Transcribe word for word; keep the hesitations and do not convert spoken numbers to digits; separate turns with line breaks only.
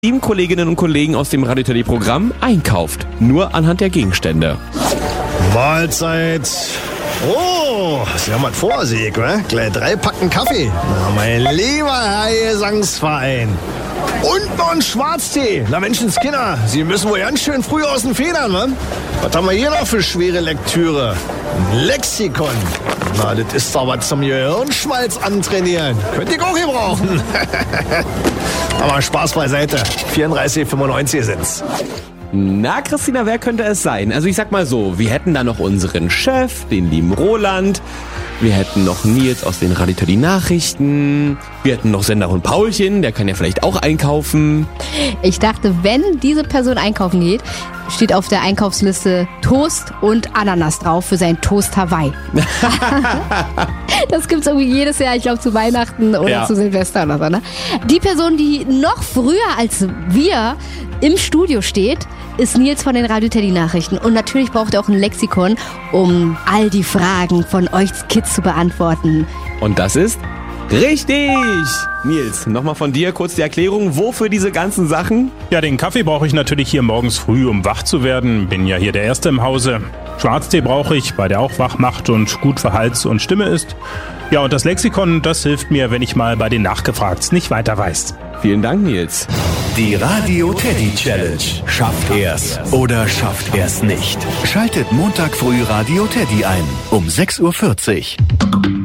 Teamkolleginnen und Kollegen aus dem Radio Teddy Programm einkauft. Nur anhand der Gegenstände.
Mahlzeit. Oh, Sie haben was vor sich, wa? Gleich drei Packen Kaffee. Na, mein lieber Herr Gesangsverein. Und noch ein Schwarztee. Na Menschenskinder, Sie müssen wohl ganz schön früh aus den Federn, wa? Was haben wir hier noch für schwere Lektüre? Ein Lexikon. Na, das ist doch was zum Gehirnschmalz antrainieren. Könnte ich auch gebrauchen. Aber Spaß beiseite. vierunddreißig fünfundneunzig sind's.
Na, Christina, wer könnte es sein? Also ich sag mal so, wir hätten da noch unseren Chef, den lieben Roland. Wir hätten noch Nils aus den Radio Teddy Nachrichten. Wir hätten noch Senderhund Paulchen, der kann ja vielleicht auch einkaufen.
Ich dachte, wenn diese Person einkaufen geht, steht auf der Einkaufsliste Toast und Ananas drauf für sein Toast Hawaii. Das gibt's irgendwie jedes Jahr, ich glaube zu Weihnachten oder
Ja.
zu Silvester oder so. Ne? Die Person, die noch früher als wir im Studio steht, ist Nils von den Radio Teddy Nachrichten. Und natürlich braucht er auch ein Lexikon, um all die Fragen von euch Kids zu beantworten.
Und das ist richtig! Nils, nochmal von dir kurz die Erklärung, wofür diese ganzen Sachen?
Ja, den Kaffee brauche ich natürlich hier morgens früh, um wach zu werden. Bin ja hier der Erste im Hause. Schwarztee brauche ich, weil der auch wach macht und gut für Hals und Stimme ist. Ja, und das Lexikon, das hilft mir, wenn ich mal bei den Nachgefragts nicht weiter weiß.
Vielen Dank, Nils.
Die Radio Teddy Challenge. Schafft er's oder schafft er's nicht? Schaltet Montag früh Radio Teddy ein um sechs Uhr vierzig.